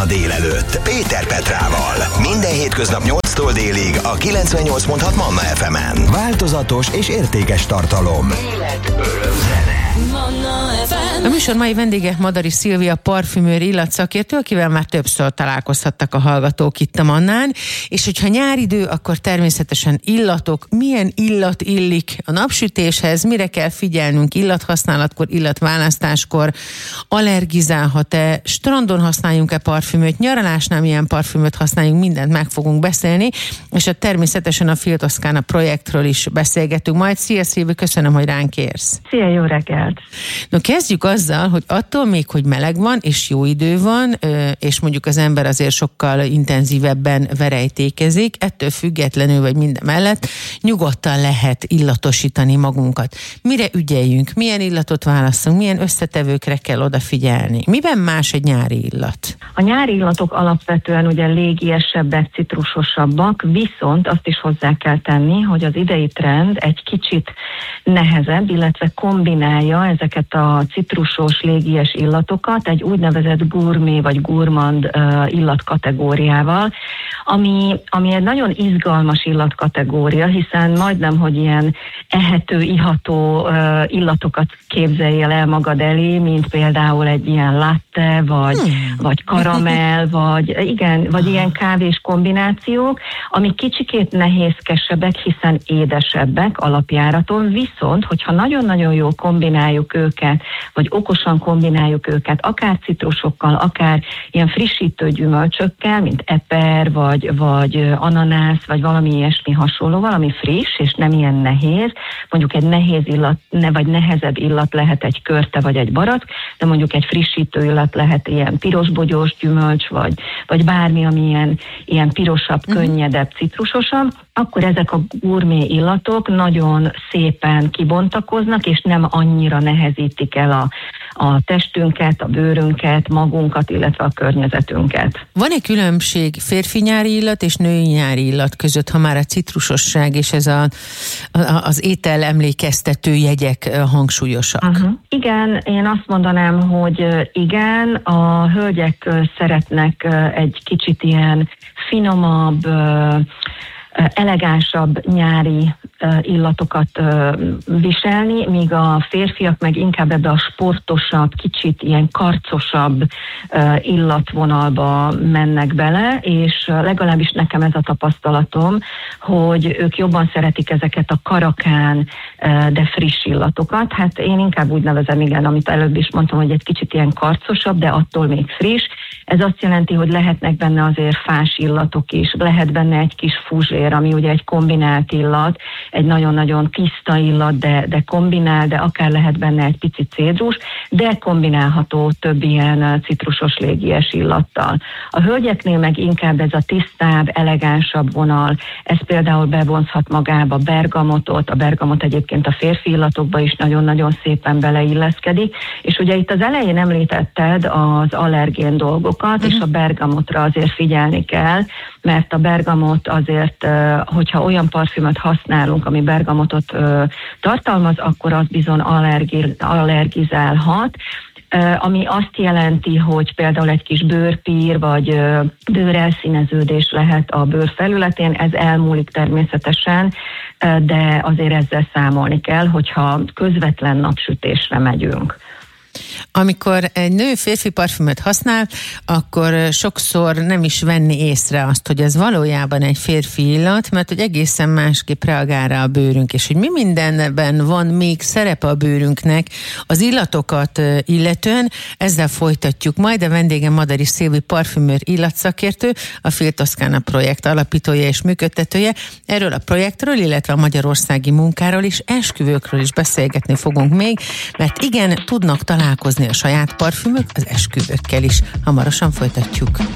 Manna délelőtt Péter Petrával. Minden hétköznap 8-tól délig a 98.6 Manna FM-en. Változatos és értékes tartalom. Élet, öröm, zene. A műsor mai vendége Madari Szilvia parfümőr, illatszakértő, akivel már többször találkozhattak a hallgatók itt a Mannán, és hogyha nyáridő, akkor természetesen illatok. Milyen illat illik a napsütéshez, mire kell figyelnünk illathasználatkor, illatválasztáskor, allergizálhat-e, strandon használjunk-e parfümöt, nyaralásnál milyen parfümöt használjunk, mindent meg fogunk beszélni, és természetesen a Fil Toscana projektről is beszélgetünk majd. Szia Szilvi, köszönöm, hogy ránk érsz. Szia, jó reggelt! No, kezdjük azzal, hogy attól még, hogy meleg van, és jó idő van, és mondjuk az ember azért sokkal intenzívebben verejtékezik, ettől függetlenül, vagy minden mellett nyugodtan lehet illatosítani magunkat. Mire ügyeljünk? Milyen illatot válasszunk? Milyen összetevőkre kell odafigyelni? Miben más egy nyári illat? A nyári illatok alapvetően ugye légiesebbek, citrusosabbak, viszont azt is hozzá kell tenni, hogy az idei trend egy kicsit nehezebb, illetve kombinálja ezeket a citrusos, légies illatokat egy úgynevezett gourmet vagy gourmand illatkategóriával, ami egy nagyon izgalmas illatkategória, hiszen majdnem, hogy ilyen ehető, iható illatokat képzeljél el magad elé, mint például egy ilyen latte, vagy karamell, vagy ilyen kávés kombinációk, ami kicsikét nehézkesebbek, hiszen édesebbek alapjáraton, viszont, hogyha nagyon-nagyon jól kombináljuk őket, vagy okosan kombináljuk őket, akár citrusokkal, akár ilyen frissítő gyümölcsökkel, mint eper, vagy ananász, vagy valami ilyesmi hasonló, valami friss, és nem ilyen nehéz. Mondjuk egy nehéz illat, vagy nehezebb illat lehet egy körte, vagy egy barack, de mondjuk egy frissítő illat lehet ilyen pirosbogyós gyümölcs, vagy bármi, ami ilyen pirosabb, könnyedebb, citrusosabb, akkor ezek a gourmet illatok nagyon szépen kibontakoznak, és nem annyira nehezítik el a testünket, a bőrünket, magunkat, illetve a környezetünket. Van-e különbség férfi nyári illat és női nyári illat között, ha már a citrusosság és ez az étel emlékeztető jegyek hangsúlyosak? Igen, én azt mondanám, hogy igen, a hölgyek szeretnek egy kicsit ilyen finomabb, elegánsabb nyári illatokat viselni, míg a férfiak meg inkább ebbe a sportosabb, kicsit ilyen karcosabb illatvonalba mennek bele, és legalábbis nekem ez a tapasztalatom, hogy ők jobban szeretik ezeket a karakán, de friss illatokat. Hát én inkább úgy nevezem, igen, amit előbb is mondtam, hogy egy kicsit ilyen karcosabb, de attól még friss. Ez azt jelenti, hogy lehetnek benne azért fás illatok is, lehet benne egy kis fuzsér, ami ugye egy kombinált illat, egy nagyon-nagyon tiszta illat, de kombinál, de akár lehet benne egy pici cédrus, de kombinálható több ilyen citrusos légies illattal. A hölgyeknél meg inkább ez a tisztább, elegánsabb vonal, ez például bevonzhat magába bergamotot, a bergamot egyébként a férfi illatokba is nagyon-nagyon szépen beleilleszkedik, és ugye itt az elején említetted az allergén dolgokat, és a bergamotra azért figyelni kell, mert a bergamot azért, hogyha olyan parfümöt használunk, ami bergamotot tartalmaz, akkor az bizony allergizálhat, ami azt jelenti, hogy például egy kis bőrpír vagy bőrelszíneződés lehet a bőr felületén, ez elmúlik természetesen, de azért ezzel számolni kell, hogyha közvetlen napsütésre megyünk. Amikor egy nő férfi parfümöt használ, akkor sokszor nem is venni észre azt, hogy ez valójában egy férfi illat, mert hogy egészen másképp reagál rá a bőrünk, és hogy mi mindenben van még szerepe a bőrünknek az illatokat illetően, ezzel folytatjuk majd. A vendégem Madari Szilvi parfümőr, illatszakértő, a Fil Toscana projekt alapítója és működtetője. Erről a projektről, illetve a magyarországi munkáról és esküvőkről is beszélgetni fogunk még, mert igen, tudnak találkozni a saját parfümök az esküvőkkel is. Hamarosan folytatjuk.